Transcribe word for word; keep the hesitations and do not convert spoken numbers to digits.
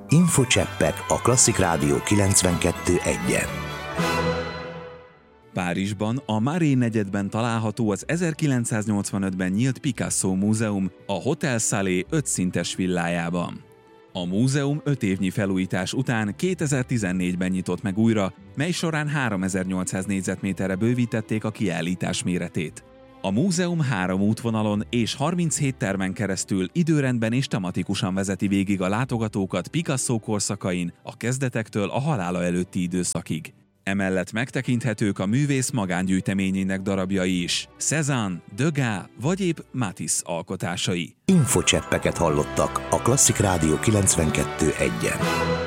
Infocseppek a Klasszik Rádió kilencvenkettő egyen. Párizsban, a Marais negyedben található az ezerkilencszáznyolcvanötben nyílt Picasso Múzeum a Hotel Salé ötszintes villájában. A múzeum öt évnyi felújítás után kétezer-tizennégyben nyitott meg újra, mely során háromezer-nyolcszáz négyzetméterre bővítették a kiállítás méretét. A múzeum három útvonalon és harminchét termen keresztül időrendben és tematikusan vezeti végig a látogatókat Picasso korszakain, a kezdetektől a halála előtti időszakig. Emellett megtekinthetők a művész magángyűjteményének darabjai is, Cézanne, Degas vagy épp Matisse alkotásai. Infocseppeket hallottak a Klasszik Rádió kilencvenkettő egyen.